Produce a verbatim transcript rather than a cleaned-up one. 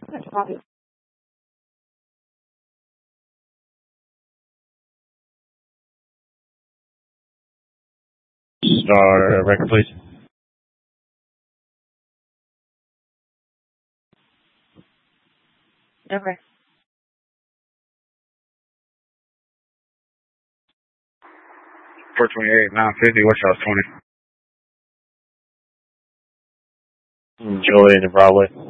Star record, please. Okay. four twenty-eight, nine fifty, West House twenty. Julian and Broadway.